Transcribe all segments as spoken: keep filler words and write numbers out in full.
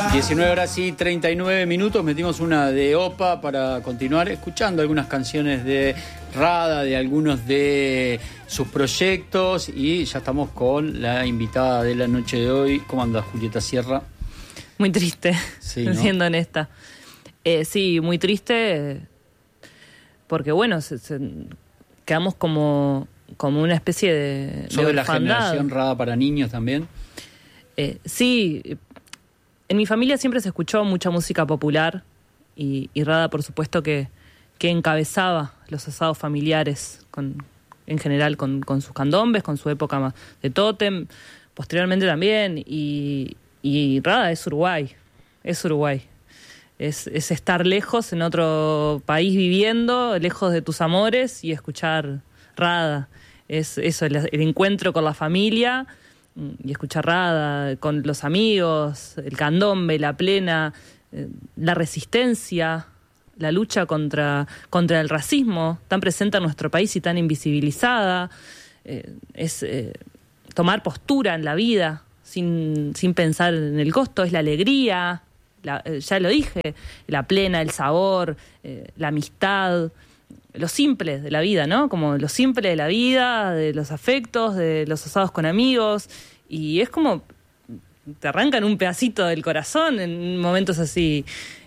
diecinueve horas y treinta y nueve minutos, metimos una de OPA para continuar escuchando algunas canciones de Rada, de algunos de sus proyectos, y ya estamos con la invitada de la noche de hoy. ¿Cómo anda, Julieta Sierra? Muy triste, sí, ¿no? Siendo honesta. Eh, sí, muy triste, porque bueno, se, se, quedamos como, como una especie de... ¿Sos de la orfandad. generación Rada para niños también? Eh, sí, en mi familia siempre se escuchó mucha música popular y, y Rada, por supuesto, que, que encabezaba los asados familiares, con, en general con, con sus candombes, con su época de tótem, posteriormente también, y, y Rada es Uruguay, es Uruguay. Es, es estar lejos en otro país viviendo, lejos de tus amores, y escuchar Rada. Es eso, el, el encuentro con la familia y escuchar Rada, con los amigos, el candombe, la plena, eh, la resistencia, la lucha contra, contra el racismo, tan presente en nuestro país y tan invisibilizada. Eh, es eh, tomar postura en la vida sin, sin pensar en el costo, es la alegría, la, eh, ya lo dije, la plena, el sabor, eh, la amistad, lo simple de la vida, ¿no? Como lo simple de la vida, de los afectos, de los asados con amigos, y es como te arrancan un pedacito del corazón en momentos así.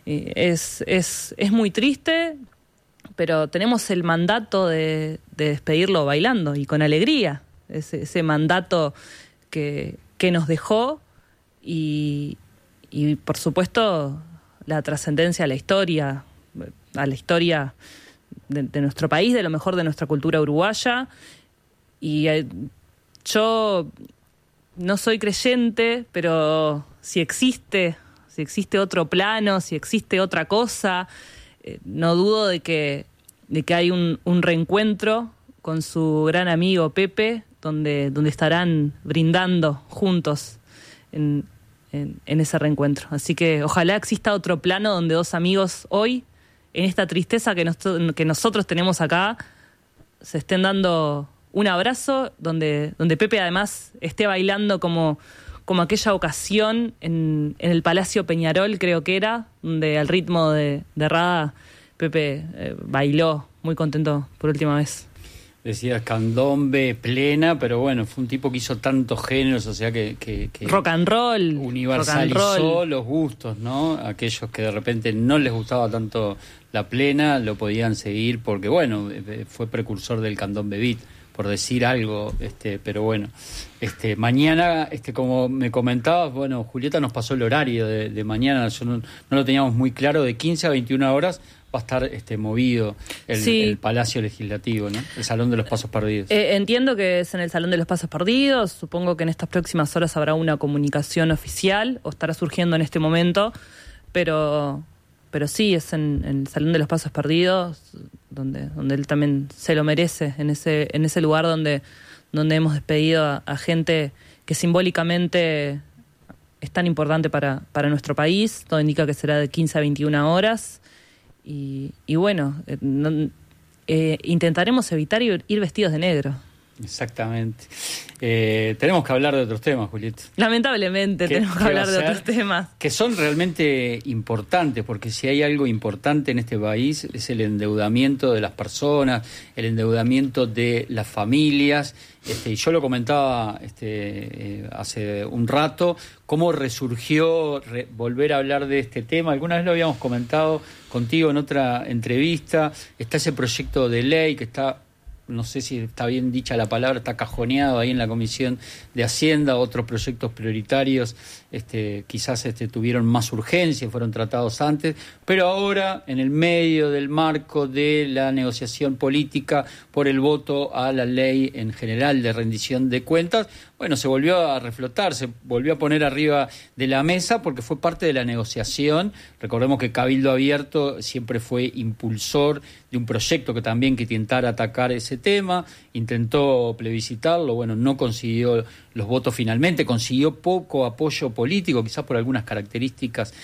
Es, es, es muy triste, pero tenemos el mandato de, de despedirlo bailando y con alegría, ese, ese mandato que, que nos dejó, y, y por supuesto la trascendencia a la historia, a la historia De, de nuestro país, de lo mejor de nuestra cultura uruguaya. Y eh, yo no soy creyente, pero si existe, si existe otro plano, si existe otra cosa, eh, no dudo de que, de que hay un, un reencuentro con su gran amigo Pepe, donde, donde estarán brindando juntos en, en, en ese reencuentro. Así que ojalá exista otro plano donde dos amigos hoy, en esta tristeza que, nos, que nosotros tenemos acá, se estén dando un abrazo, donde, donde Pepe además esté bailando como, como aquella ocasión en, en el Palacio Peñarol, creo que era, donde al ritmo de, de Rada, Pepe eh, bailó muy contento por última vez. Decías candombe, plena, pero bueno, fue un tipo que hizo tantos géneros, o sea que... que, que rock and roll. Universalizó rock and roll. Los gustos, ¿no? Aquellos que de repente no les gustaba tanto la plena, lo podían seguir porque, bueno, fue precursor del candombe beat, por decir algo, este, pero bueno. este Mañana, este como me comentabas, bueno, Julieta nos pasó el horario de, de mañana, yo no, no lo teníamos muy claro, de quince a veintiuna horas va a estar este movido el, sí. el Palacio Legislativo, ¿no? El Salón de los Pasos Perdidos. Eh, entiendo que es en el Salón de los Pasos Perdidos. Supongo que en estas próximas horas habrá una comunicación oficial, o estará surgiendo en este momento, pero, pero sí, es en, en el Salón de los Pasos Perdidos, donde, donde él también se lo merece, en ese, en ese lugar donde, donde hemos despedido a, a gente que simbólicamente es tan importante para, para nuestro país. Todo indica que será de quince a veintiuna horas. Y, y bueno, eh, no, eh, intentaremos evitar ir, ir vestidos de negro. Exactamente. Eh, tenemos que hablar de otros temas, Julieta. Lamentablemente tenemos que hablar de otros temas. Que son realmente importantes, porque si hay algo importante en este país es el endeudamiento de las personas, el endeudamiento de las familias. Este, y yo lo comentaba este, eh, hace un rato, cómo resurgió re, volver a hablar de este tema. Alguna vez lo habíamos comentado contigo en otra entrevista. Está ese proyecto de ley que está, no sé si está bien dicha la palabra, está cajoneado ahí en la Comisión de Hacienda. Otros proyectos prioritarios este, quizás este, tuvieron más urgencia, fueron tratados antes, pero ahora, en el medio del marco de la negociación política por el voto a la ley en general de rendición de cuentas, bueno, se volvió a reflotar, se volvió a poner arriba de la mesa porque fue parte de la negociación. Recordemos que Cabildo Abierto siempre fue impulsor de un proyecto que también que intentara atacar ese tema, intentó plebiscitarlo, bueno, no consiguió los votos finalmente, consiguió poco apoyo político, quizás por algunas características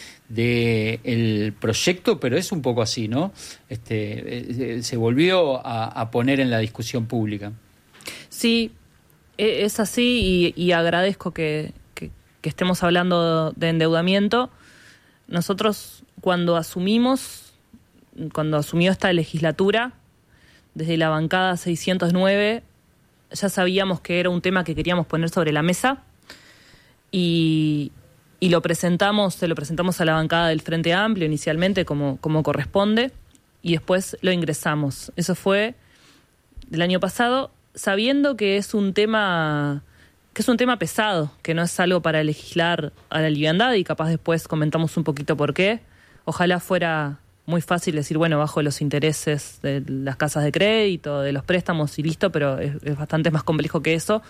del proyecto, pero es un poco así, ¿no? Este, eh, se volvió a, a poner en la discusión pública. Sí, es así, y, y agradezco que, que, que estemos hablando de endeudamiento, nosotros cuando asumimos, cuando asumió esta legislatura, desde la bancada seiscientos nueve, ya sabíamos que era un tema que queríamos poner sobre la mesa y, y lo presentamos, se lo presentamos a la bancada del Frente Amplio inicialmente como, como corresponde y después lo ingresamos. Eso fue del año pasado, sabiendo que es un tema que es un tema pesado, que no es algo para legislar a la liviandad y capaz después comentamos un poquito por qué. Ojalá fuera muy fácil decir, bueno, bajo los intereses de las casas de crédito, de los préstamos y listo, pero es, es bastante más complejo que eso.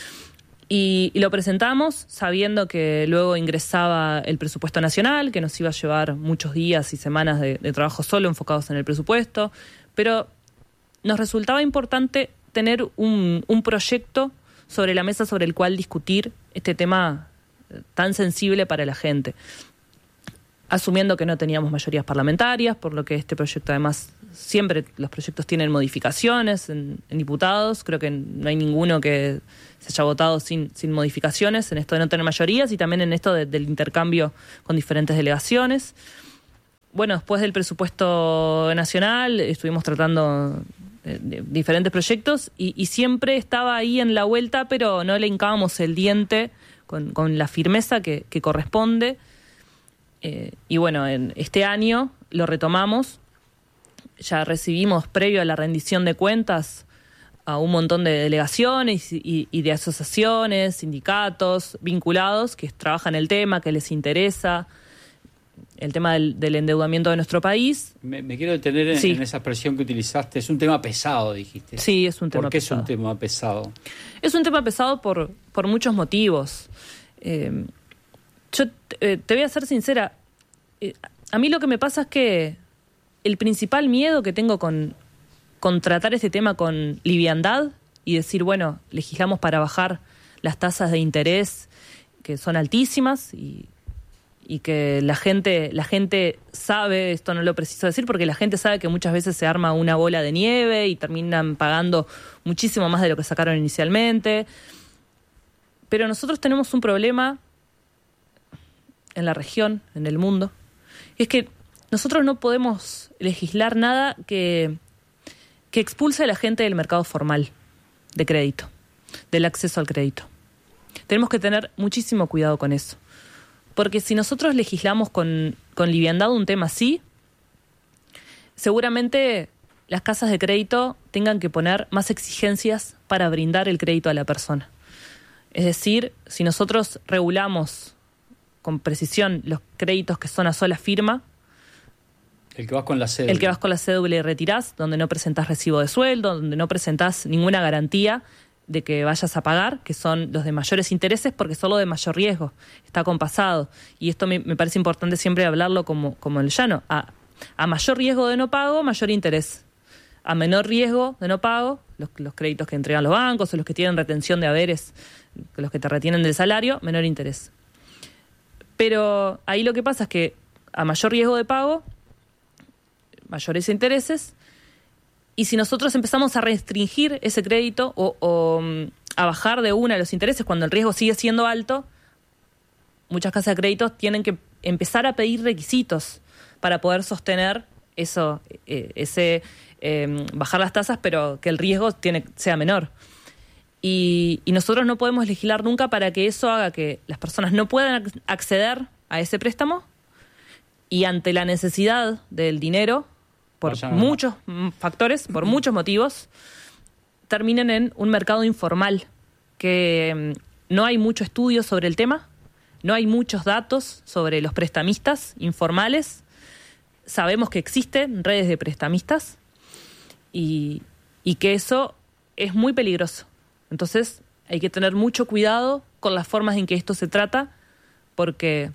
Y, y lo presentamos sabiendo que luego ingresaba el presupuesto nacional, que nos iba a llevar muchos días y semanas de, de trabajo solo enfocados en el presupuesto, pero nos resultaba importante tener un, un proyecto sobre la mesa sobre el cual discutir este tema tan sensible para la gente. Asumiendo que no teníamos mayorías parlamentarias, por lo que este proyecto además, siempre los proyectos tienen modificaciones en, en diputados, creo que no hay ninguno que se haya votado sin, sin modificaciones en esto de no tener mayorías y también en esto de, del intercambio con diferentes delegaciones. Bueno, después del presupuesto nacional estuvimos tratando de, de diferentes proyectos y, y siempre estaba ahí en la vuelta, pero no le hincábamos el diente con, con la firmeza que, que corresponde. Eh, y bueno, en este año lo retomamos, ya recibimos previo a la rendición de cuentas a un montón de delegaciones y, y, y de asociaciones, sindicatos vinculados que trabajan el tema, que les interesa el tema del, del endeudamiento de nuestro país. Me, me quiero detener en, sí. en esa expresión que utilizaste, es un tema pesado, dijiste. Sí, es un tema pesado. ¿Por qué pesado. es un tema pesado? Es un tema pesado por, por muchos motivos. Eh, Yo eh, te voy a ser sincera, eh, a mí lo que me pasa es que el principal miedo que tengo con, con tratar este tema con liviandad y decir, bueno, legislamos para bajar las tasas de interés que son altísimas y, y que la gente, la gente sabe, esto no lo preciso decir, porque la gente sabe que muchas veces se arma una bola de nieve y terminan pagando muchísimo más de lo que sacaron inicialmente. Pero nosotros tenemos un problema en la región, en el mundo, es que nosotros no podemos legislar nada que, que expulse a la gente del mercado formal de crédito, del acceso al crédito. Tenemos que tener muchísimo cuidado con eso, porque si nosotros legislamos con, con liviandad un tema así, seguramente las casas de crédito tengan que poner más exigencias para brindar el crédito a la persona. Es decir, si nosotros regulamos con precisión los créditos que son a sola firma. El que vas con la cédula. El que vas con la cédula y retirás, donde no presentás recibo de sueldo, donde no presentás ninguna garantía de que vayas a pagar, que son los de mayores intereses porque son los de mayor riesgo. Está compasado. Y esto me, me parece importante siempre hablarlo como, como el llano. A, a mayor riesgo de no pago, mayor interés. A menor riesgo de no pago, los, los créditos que entregan los bancos o los que tienen retención de haberes, los que te retienen del salario, menor interés. Pero ahí lo que pasa es que a mayor riesgo de pago, mayores intereses, y si nosotros empezamos a restringir ese crédito o, o a bajar de una los intereses cuando el riesgo sigue siendo alto, muchas casas de créditos tienen que empezar a pedir requisitos para poder sostener eso, eh, ese eh, bajar las tasas, pero que el riesgo tiene, sea menor. Y, y nosotros no podemos legislar nunca para que eso haga que las personas no puedan acceder a ese préstamo y ante la necesidad del dinero, por Vaya, muchos no. factores, por muchos motivos, terminen en un mercado informal, que no hay mucho estudio sobre el tema, no hay muchos datos sobre los prestamistas informales. Sabemos que existen redes de prestamistas y, y que eso es muy peligroso. Entonces hay que tener mucho cuidado con las formas en que esto se trata, porque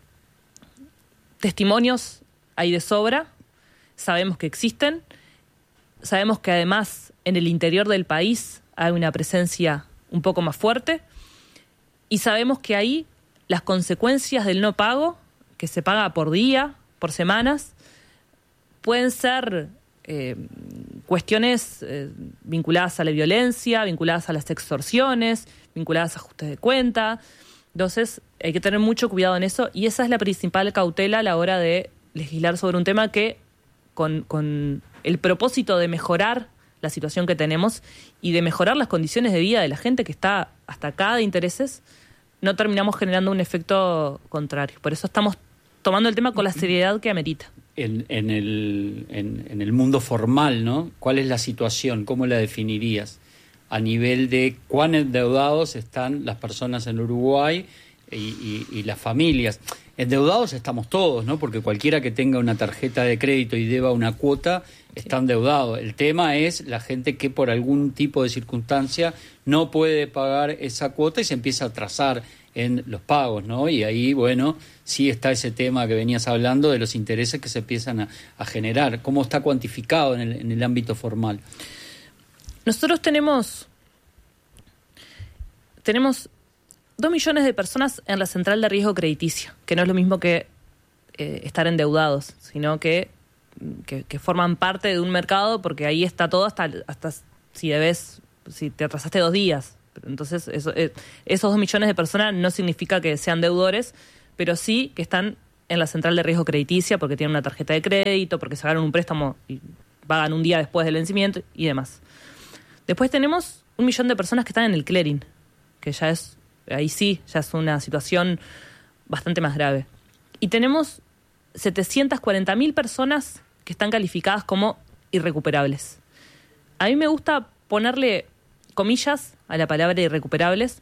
testimonios hay de sobra, sabemos que existen, sabemos que además en el interior del país hay una presencia un poco más fuerte y sabemos que ahí las consecuencias del no pago, que se paga por día, por semanas, pueden ser eh, cuestiones eh, vinculadas a la violencia, vinculadas a las extorsiones, vinculadas a ajustes de cuenta. Entonces, hay que tener mucho cuidado en eso, y esa es la principal cautela a la hora de legislar sobre un tema que, con, con el propósito de mejorar la situación que tenemos y de mejorar las condiciones de vida de la gente que está hasta acá de intereses, no terminamos generando un efecto contrario. Por eso estamos tomando el tema con la seriedad que amerita. En, en, el, en, en el mundo formal, ¿no? ¿Cuál es la situación? ¿Cómo la definirías? A nivel de cuán endeudados están las personas en Uruguay y, y, y las familias. Endeudados estamos todos, ¿no? Porque cualquiera que tenga una tarjeta de crédito y deba una cuota está endeudado. El tema es la gente que por algún tipo de circunstancia no puede pagar esa cuota y se empieza a atrasar en los pagos, ¿no? Y ahí, bueno, sí está ese tema que venías hablando de los intereses que se empiezan a, a generar. ¿Cómo está cuantificado en el, en el ámbito formal? Nosotros tenemos tenemos dos millones de personas en la central de riesgo crediticio, que no es lo mismo que eh, estar endeudados, sino que, que, que forman parte de un mercado, porque ahí está todo hasta, hasta si debes, si te atrasaste dos días. Entonces, eso, eh, esos dos millones de personas no significa que sean deudores, pero sí que están en la central de riesgo crediticia porque tienen una tarjeta de crédito, porque sacaron un préstamo y pagan un día después del vencimiento y demás. Después tenemos un millón de personas que están en el clearing, que ya es, ahí sí, ya es una situación bastante más grave. Y tenemos setecientas cuarenta mil personas que están calificadas como irrecuperables. A mí me gusta ponerle comillas a la palabra irrecuperables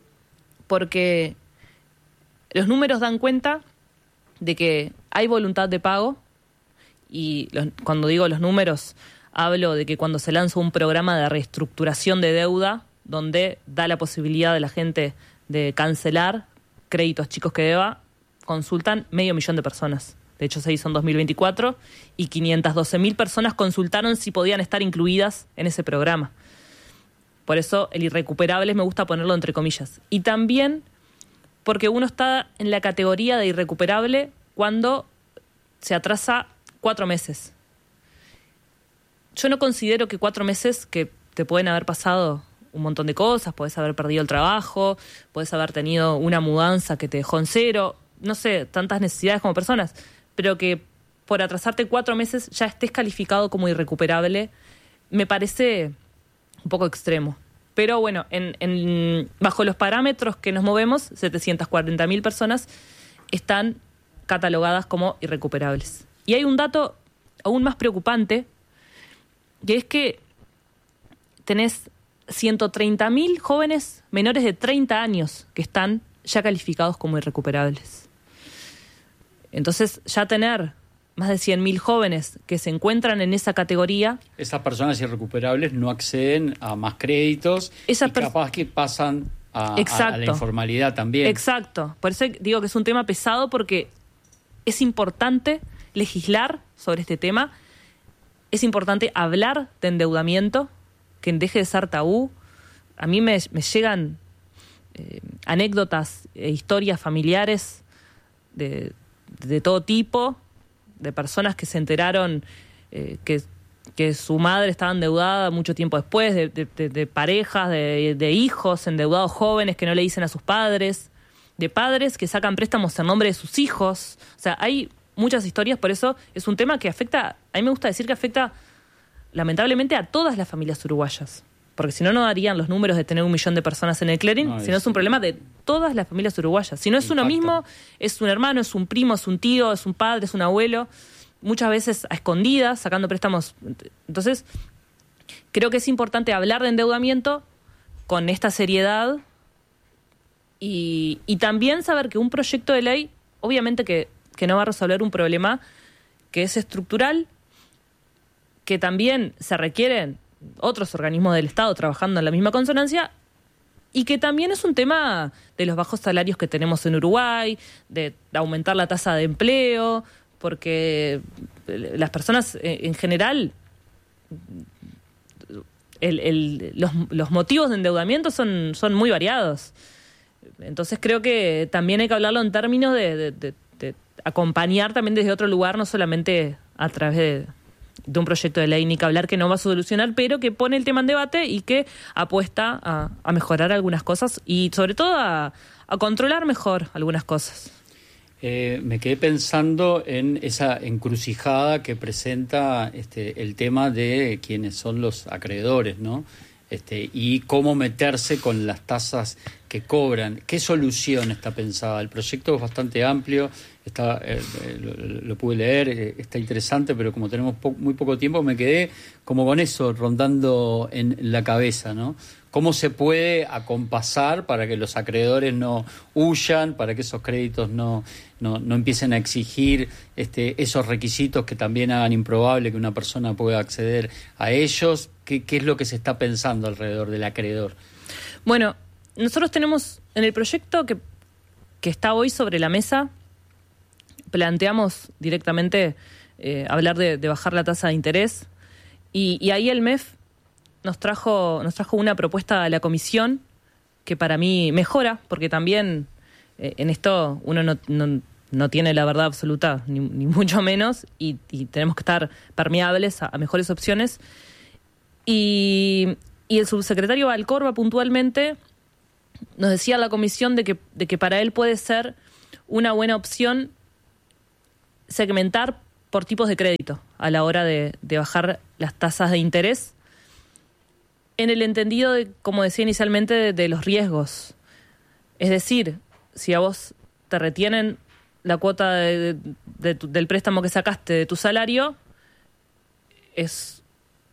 porque los números dan cuenta de que hay voluntad de pago y los, cuando digo los números hablo de que cuando se lanza un programa de reestructuración de deuda donde da la posibilidad de la gente de cancelar créditos chicos que deba, consultan medio millón de personas. De hecho, se hizo en dos mil veinticuatro y quinientas doce mil personas consultaron si podían estar incluidas en ese programa. Por eso el irrecuperables me gusta ponerlo entre comillas. Y también porque uno está en la categoría de irrecuperable cuando se atrasa cuatro meses. Yo no considero que cuatro meses, que te pueden haber pasado un montón de cosas, podés haber perdido el trabajo, podés haber tenido una mudanza que te dejó en cero, no sé, tantas necesidades como personas, pero que por atrasarte cuatro meses ya estés calificado como irrecuperable, me parece un poco extremo. Pero bueno, en, en, bajo los parámetros que nos movemos, setecientas cuarenta mil personas están catalogadas como irrecuperables. Y hay un dato aún más preocupante, que es que tenés ciento treinta mil jóvenes menores de treinta años que están ya calificados como irrecuperables. Entonces, ya tener más de cien mil jóvenes que se encuentran en esa categoría... Esas personas irrecuperables no acceden a más créditos y capaz que pasan a, a, a la informalidad también. Exacto. Por eso digo que es un tema pesado porque es importante legislar sobre este tema, es importante hablar de endeudamiento, que deje de ser tabú. A mí me, me llegan eh, anécdotas e historias familiares de, de todo tipo, de personas que se enteraron eh, que, que su madre estaba endeudada mucho tiempo después, de, de, de, de parejas, de, de hijos endeudados jóvenes que no le dicen a sus padres, de padres que sacan préstamos en nombre de sus hijos. O sea, hay muchas historias, por eso es un tema que afecta, a mí me gusta decir que afecta lamentablemente a todas las familias uruguayas, porque si no, no darían los números de tener un millón de personas en el clearing, no, sino es un problema de todas las familias uruguayas. Si no es uno mismo, es un hermano, es un primo, es un tío, es un padre, es un abuelo, muchas veces a escondidas, sacando préstamos. Entonces, creo que es importante hablar de endeudamiento con esta seriedad y, y también saber que un proyecto de ley, obviamente que, que no va a resolver un problema que es estructural, que también se requieren otros organismos del Estado trabajando en la misma consonancia y que también es un tema de los bajos salarios que tenemos en Uruguay, de aumentar la tasa de empleo, porque las personas en general, el, el, los, los motivos de endeudamiento son, son muy variados. Entonces creo que también hay que hablarlo en términos de, de, de, de acompañar también desde otro lugar, no solamente a través de de un proyecto de ley, ni que hablar, que no va a solucionar, pero que pone el tema en debate y que apuesta a, a mejorar algunas cosas y sobre todo a, a controlar mejor algunas cosas. Eh, me quedé pensando en esa encrucijada que presenta este, el tema de quiénes son los acreedores, ¿no? Este, y cómo meterse con las tasas que cobran. ¿Qué solución está pensada? El proyecto es bastante amplio, está, eh, lo, lo pude leer, eh, está interesante, pero como tenemos po- muy poco tiempo, me quedé como con eso rondando en la cabeza, ¿no? ¿Cómo se puede acompasar para que los acreedores no huyan, para que esos créditos no, no, no empiecen a exigir este, esos requisitos que también hagan improbable que una persona pueda acceder a ellos? ¿Qué, qué es lo que se está pensando alrededor del acreedor? Bueno, nosotros tenemos en el proyecto que, que está hoy sobre la mesa, planteamos directamente eh, hablar de, de bajar la tasa de interés y, y ahí el M E F nos trajo, nos trajo una propuesta a la comisión que para mí mejora, porque también eh, en esto uno no, no, no tiene la verdad absoluta, ni, ni mucho menos, y, y tenemos que estar permeables a, a mejores opciones. Y, y el subsecretario Valcorba puntualmente nos decía a la comisión de que, de que para él puede ser una buena opción segmentar por tipos de crédito a la hora de, de bajar las tasas de interés, en el entendido, de, como decía inicialmente, de, de los riesgos. Es decir, si a vos te retienen la cuota de, de, de tu, del préstamo que sacaste de tu salario, es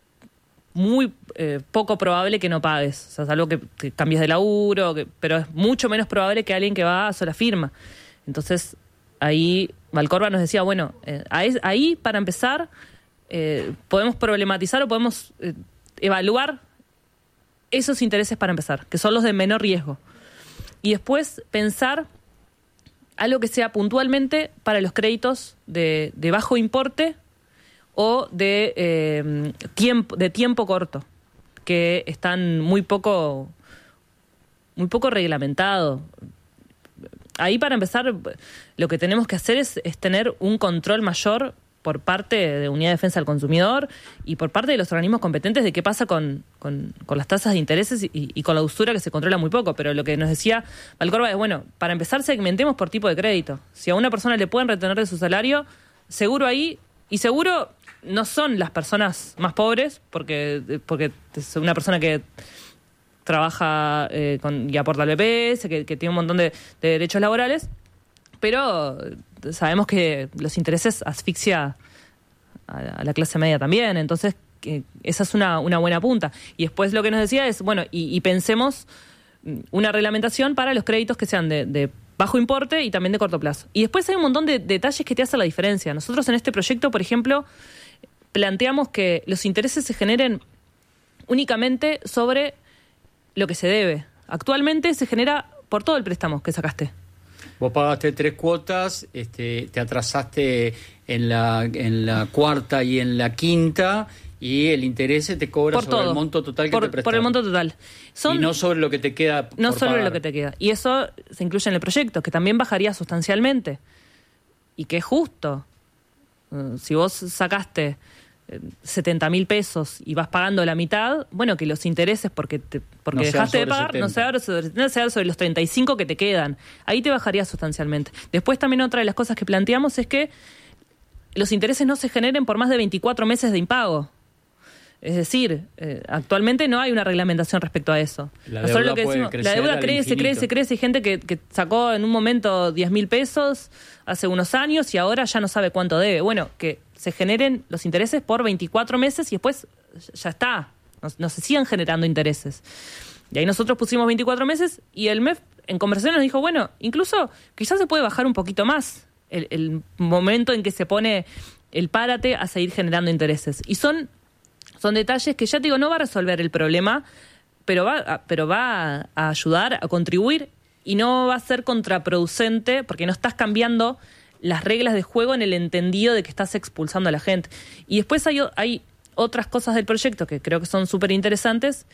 muy eh, poco probable que no pagues. O sea, es algo que, que cambies de laburo, que, pero es mucho menos probable que alguien que va a sola firma. Entonces, ahí Valcorba nos decía, bueno, eh, ahí, ahí para empezar, eh, podemos problematizar o podemos eh, evaluar esos intereses para empezar, que son los de menor riesgo. Y después pensar algo que sea puntualmente para los créditos de, de bajo importe o de, eh, tiempo, de tiempo corto, que están muy poco, muy poco reglamentados. Ahí, para empezar, lo que tenemos que hacer es, es tener un control mayor por parte de Unidad de Defensa del Consumidor y por parte de los organismos competentes de qué pasa con, con, con las tasas de intereses y, y con la usura, que se controla muy poco. Pero lo que nos decía Valcorba es, bueno, para empezar segmentemos por tipo de crédito. Si a una persona le pueden retener de su salario, seguro ahí, y seguro no son las personas más pobres, porque, porque es una persona que trabaja eh, con, y aporta al B P S, que, que tiene un montón de, de derechos laborales, pero sabemos que los intereses asfixia a, a la clase media también, entonces que esa es una, una buena punta. Y después lo que nos decía es, bueno, y, y pensemos una reglamentación para los créditos que sean de, de bajo importe y también de corto plazo. Y después hay un montón de detalles que te hacen la diferencia. Nosotros en este proyecto, por ejemplo, planteamos que los intereses se generen únicamente sobre lo que se debe. Actualmente se genera por todo el préstamo que sacaste. Vos pagaste tres cuotas, este, te atrasaste en la, en la cuarta y en la quinta, y el interés se te cobra por sobre todo. el monto total que por, te prestaron. Por el monto total. Son, y no sobre lo que te queda No por sobre pagar. lo que te queda. Y eso se incluye en el proyecto, que también bajaría sustancialmente. Y que es justo. Uh, si vos sacaste setenta mil pesos y vas pagando la mitad, bueno, que los intereses porque te, porque no dejaste de pagar setenta. no sean sobre setenta, sean sobre los treinta y cinco que te quedan. Ahí te bajaría sustancialmente. Después también otra de las cosas que planteamos es que los intereses no se generen por más de veinticuatro meses de impago. Es decir, eh, actualmente no hay una reglamentación respecto a eso. La Nosotros deuda lo que puede decimos, crecer la deuda al crece, infinito. crece, crece. Hay gente que, que sacó en un momento diez mil pesos hace unos años y ahora ya no sabe cuánto debe. Bueno, que se generen los intereses por veinticuatro meses y después ya está. No, no se sigan generando intereses. Y ahí nosotros pusimos veinticuatro meses y el M E F en conversación nos dijo, bueno, incluso quizás se puede bajar un poquito más el, el momento en que se pone el párate a seguir generando intereses. Y son... Son detalles que, ya te digo, no va a resolver el problema, pero va, a, pero va a ayudar a contribuir y no va a ser contraproducente porque no estás cambiando las reglas de juego en el entendido de que estás expulsando a la gente. Y después hay, hay otras cosas del proyecto que creo que son súper interesantes,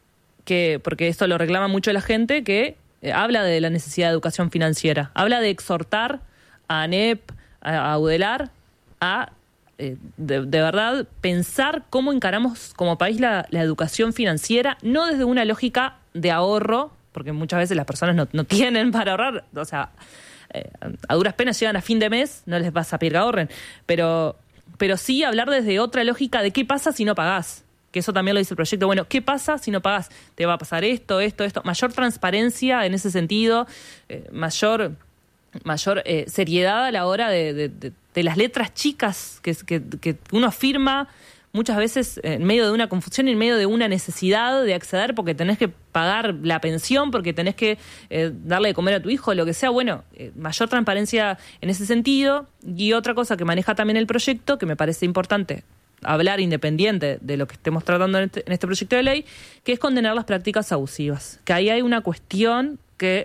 que, porque esto lo reclama mucho la gente, que eh, habla de la necesidad de educación financiera, habla de exhortar a ANEP, a, a UDELAR, a eh, de, de verdad pensar cómo encaramos como país la, la educación financiera, no desde una lógica de ahorro, porque muchas veces las personas no, no tienen para ahorrar, o sea, eh, a duras penas llegan a fin de mes, no les vas a pedir que ahorren, pero, pero sí hablar desde otra lógica de qué pasa si no pagás. Que eso también lo dice el proyecto. Bueno, ¿qué pasa si no pagás? Te va a pasar esto, esto, esto. Mayor transparencia en ese sentido, eh, mayor, mayor eh, seriedad a la hora de, de, de, de las letras chicas que, que, que uno firma muchas veces en medio de una confusión, en medio de una necesidad de acceder porque tenés que pagar la pensión, porque tenés que eh, darle de comer a tu hijo, lo que sea. Bueno, eh, mayor transparencia en ese sentido. Y otra cosa que maneja también el proyecto, que me parece importante hablar independiente de lo que estemos tratando en este, en este proyecto de ley, que es condenar las prácticas abusivas. Que ahí hay una cuestión que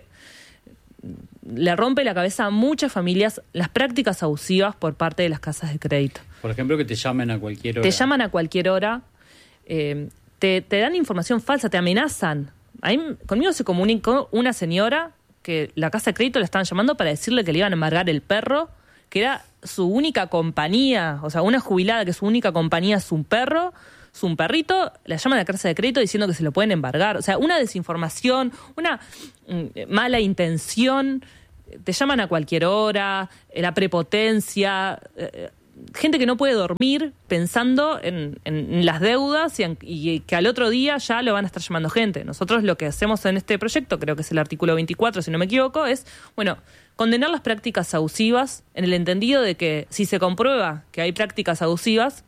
le rompe la cabeza a muchas familias, las prácticas abusivas por parte de las casas de crédito. Por ejemplo, que te llamen a cualquier hora. Te llaman a cualquier hora, eh, te, te dan información falsa, te amenazan. Ahí, conmigo se comunicó una señora que la casa de crédito le estaban llamando para decirle que le iban a embargar el perro, que era su única compañía, o sea, una jubilada que su única compañía es un perro, es un perrito, la llaman a la casa de crédito diciendo que se lo pueden embargar. O sea, una desinformación, una mm, mala intención, te llaman a cualquier hora, la prepotencia, eh, gente que no puede dormir pensando en, en las deudas y, en, y que al otro día ya lo van a estar llamando gente. Nosotros lo que hacemos en este proyecto, creo que es el artículo veinticuatro, si no me equivoco, es, bueno, condenar las prácticas abusivas en el entendido de que si se comprueba que hay prácticas abusivas,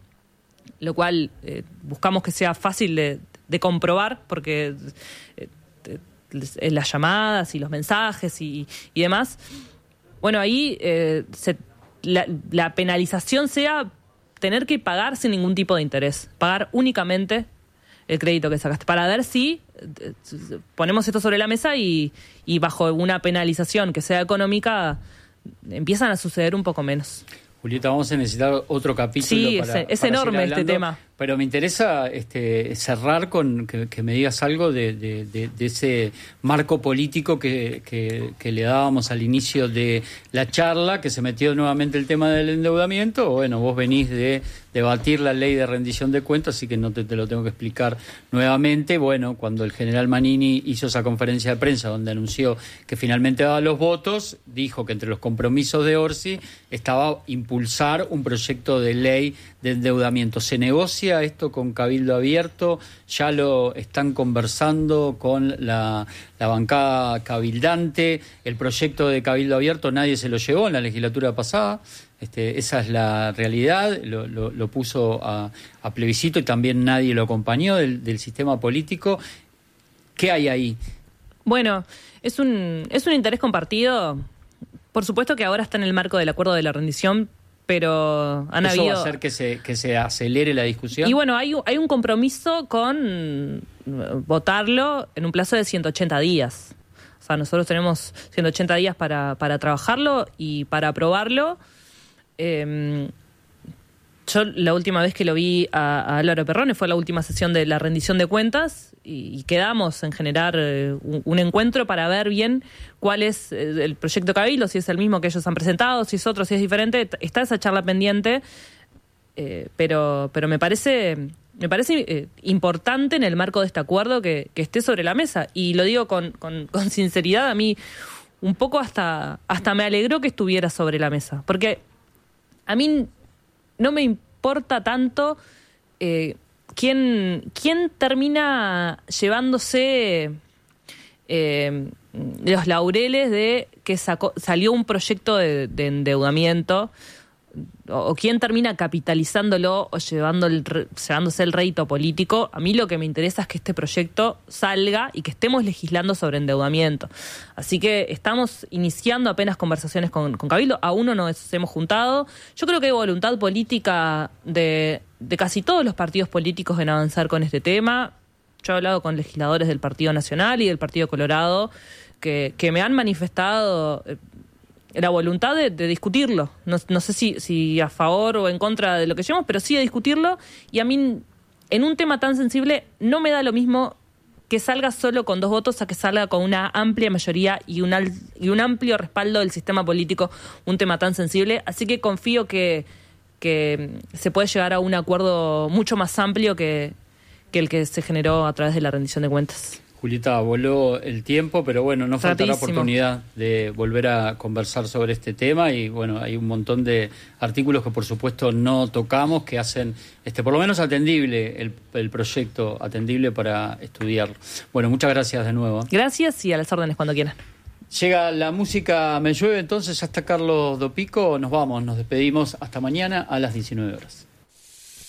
lo cual eh, buscamos que sea fácil de, de comprobar, porque eh, eh, las llamadas y los mensajes y, y demás, bueno, ahí eh, se, la, la penalización sea tener que pagar sin ningún tipo de interés, pagar únicamente el crédito que sacaste, para ver si eh, ponemos esto sobre la mesa y, y bajo una penalización que sea económica empiezan a suceder un poco menos. Julieta, vamos a necesitar otro capítulo. Sí, para, es, es para enorme este tema. Pero me interesa este, cerrar con que, que me digas algo de, de, de, de ese marco político que, que, que le dábamos al inicio de la charla, que se metió nuevamente el tema del endeudamiento. Bueno, vos venís de debatir la ley de rendición de cuentas, así que no te, te lo tengo que explicar nuevamente. Bueno, cuando el general Manini hizo esa conferencia de prensa donde anunció que finalmente daba los votos, dijo que entre los compromisos de Orsi estaba impulsar un proyecto de ley de endeudamiento. ¿Se negocia esto con Cabildo Abierto? ¿Ya lo están conversando con la, la bancada cabildante? El proyecto de Cabildo Abierto nadie se lo llevó en la legislatura pasada. Este, esa es la realidad, lo, lo, lo puso a, a plebiscito y también nadie lo acompañó del, del sistema político. ¿Qué hay ahí? Bueno, es un, es un interés compartido. Por supuesto que ahora está en el marco del acuerdo de la rendición, pero han ¿Eso habido... va a hacer que se, que se acelere la discusión? Y bueno, hay, hay un compromiso con votarlo en un plazo de ciento ochenta días. O sea, nosotros tenemos ciento ochenta días para, para trabajarlo y para aprobarlo. Eh, yo la última vez que lo vi a, a Álvaro Perrone fue la última sesión de la rendición de cuentas y, y quedamos en generar eh, un, un encuentro para ver bien cuál es eh, el proyecto Cabildo, si es el mismo que ellos han presentado, si es otro, si es diferente. Está esa charla pendiente, eh, pero, pero me parece... Me parece eh, importante en el marco de este acuerdo que, que esté sobre la mesa. Y lo digo con, con, con sinceridad, a mí un poco hasta, hasta me alegró que estuviera sobre la mesa. Porque a mí no me importa tanto eh, quién, quién termina llevándose eh, los laureles de que sacó, salió un proyecto de, de endeudamiento, o quién termina capitalizándolo o llevando el, llevándose el rédito político. A mí lo que me interesa es que este proyecto salga y que estemos legislando sobre endeudamiento. Así que estamos iniciando apenas conversaciones con, con Cabildo, aún no nos hemos juntado. Yo creo que hay voluntad política de, de casi todos los partidos políticos en avanzar con este tema. Yo he hablado con legisladores del Partido Nacional y del Partido Colorado que, que me han manifestado la voluntad de, de discutirlo. No, no sé si, si a favor o en contra de lo que llevamos, pero sí de discutirlo. Y a mí, en un tema tan sensible, no me da lo mismo que salga solo con dos votos a que salga con una amplia mayoría y un, y un amplio respaldo del sistema político, un tema tan sensible. Así que confío que, que se puede llegar a un acuerdo mucho más amplio que, que el que se generó a través de la rendición de cuentas. Julieta, voló el tiempo, pero bueno, no faltará Ratísimo. oportunidad de volver a conversar sobre este tema y bueno, hay un montón de artículos que por supuesto no tocamos, que hacen este por lo menos atendible el, el proyecto, atendible para estudiarlo. Bueno, muchas gracias de nuevo. Gracias y a las órdenes cuando quieran. Llega la música Me Llueve, entonces ya está Carlos Dopico, nos vamos, nos despedimos hasta mañana a las diecinueve horas.